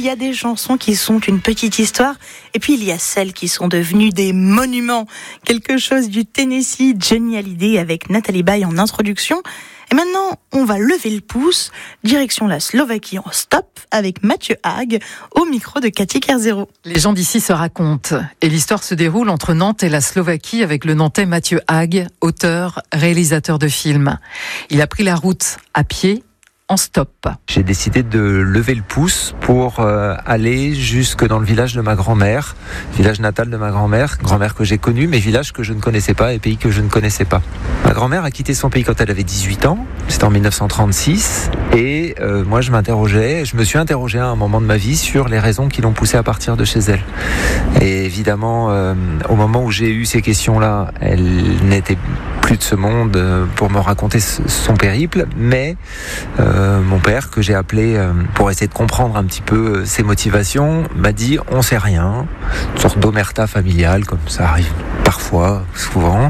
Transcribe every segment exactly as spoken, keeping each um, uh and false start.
y a des chansons qui sont une petite histoire, et puis il y a celles qui sont devenues des monuments. Quelque chose du Tennessee, Johnny Hallyday avec Nathalie Baye en introduction. Et maintenant, on va lever le pouce, direction la Slovaquie en stop, avec Mathieu Hague, au micro de Cathy Kerzero. Les gens d'ici se racontent, et l'histoire se déroule entre Nantes et la Slovaquie avec le Nantais Mathieu Hague, auteur, réalisateur de films. Il a pris la route à pied, en stop. J'ai décidé de lever le pouce pour euh, aller jusque dans le village de ma grand-mère, village natal de ma grand-mère, grand-mère que j'ai connue, mais village que je ne connaissais pas et pays que je ne connaissais pas. Ma grand-mère a quitté son pays quand elle avait dix-huit ans, c'était en dix-neuf cent trente-six, et euh, moi je m'interrogeais, je me suis interrogé à un moment de ma vie sur les raisons qui l'ont poussée à partir de chez elle. Et évidemment, euh, au moment où j'ai eu ces questions-là, elle n'était plus de ce monde pour me raconter son périple, mais euh, mon père, que j'ai appelé euh, pour essayer de comprendre un petit peu ses motivations, m'a dit on sait rien, une sorte d'omerta familiale, comme ça arrive parfois, souvent.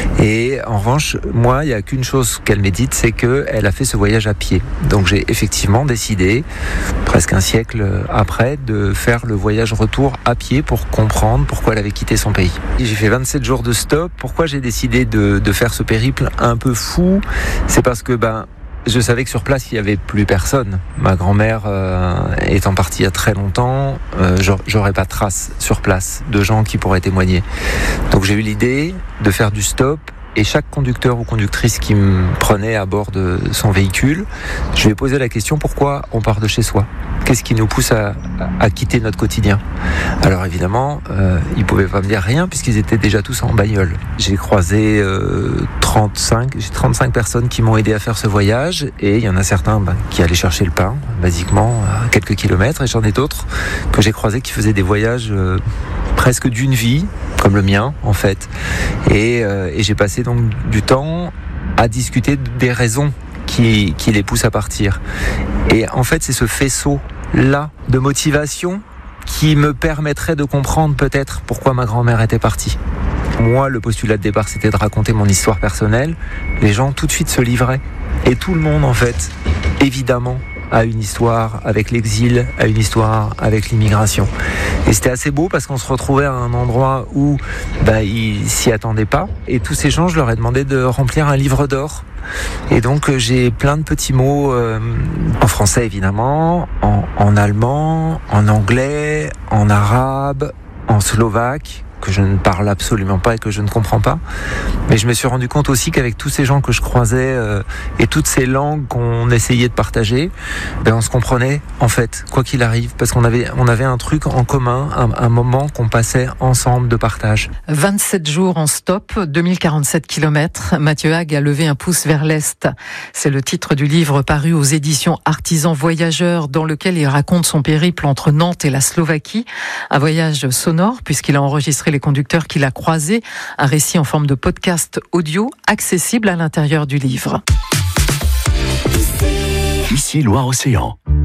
Et en revanche, moi, il n'y a qu'une chose qu'elle médite, c'est qu'elle a fait ce voyage à pied. Donc j'ai effectivement décidé, presque un siècle après, de faire le voyage retour à pied pour comprendre pourquoi elle avait quitté son pays. J'ai fait vingt-sept jours de stop. Pourquoi j'ai décidé de, de faire ce périple un peu fou ? C'est parce que ben, je savais que sur place, il n'y avait plus personne. Ma grand-mère euh, étant partie il y a très longtemps, euh, j'aurais pas de trace sur place de gens qui pourraient témoigner. Donc j'ai eu l'idée de faire du stop, et chaque conducteur ou conductrice qui me prenait à bord de son véhicule, je lui ai posé la question pourquoi on part de chez soi ? Qu'est-ce qui nous pousse à, à quitter notre quotidien ? Alors évidemment, euh, ils ne pouvaient pas me dire rien puisqu'ils étaient déjà tous en bagnole. J'ai croisé euh, trente-cinq, j'ai trente-cinq personnes qui m'ont aidé à faire ce voyage, et il y en a certains ben, qui allaient chercher le pain, basiquement, à quelques kilomètres, et j'en ai d'autres que j'ai croisés qui faisaient des voyages euh, presque d'une vie, comme le mien en fait. Et, euh, et j'ai passé donc du temps à discuter des raisons qui, qui les poussent à partir. Et en fait, c'est ce faisceau-là de motivation qui me permettrait de comprendre peut-être pourquoi ma grand-mère était partie. Moi, le postulat de départ, c'était de raconter mon histoire personnelle. Les gens tout de suite se livraient. Et tout le monde, en fait, évidemment, a une histoire avec l'exil, a une histoire avec l'immigration. Et c'était assez beau parce qu'on se retrouvait à un endroit où bah, ils s'y attendaient pas. Et tous ces gens, je leur ai demandé de remplir un livre d'or. Et donc j'ai plein de petits mots euh, en français évidemment, en, en allemand, en anglais, en arabe, en slovaque, que je ne parle absolument pas et que je ne comprends pas. Mais je me suis rendu compte aussi qu'avec tous ces gens que je croisais euh, et toutes ces langues qu'on essayait de partager, ben on se comprenait en fait, quoi qu'il arrive, parce qu'on avait, on avait un truc en commun, un, un moment qu'on passait ensemble de partage. vingt-sept jours en stop, deux mille quarante-sept kilomètres. Mathieu Hague a levé un pouce vers l'Est. C'est le titre du livre paru aux éditions Artisans Voyageurs, dans lequel il raconte son périple entre Nantes et la Slovaquie. Un voyage sonore, puisqu'il a enregistré les conducteurs qu'il a croisés. Un récit en forme de podcast audio accessible à l'intérieur du livre. Ici Loire-Océan.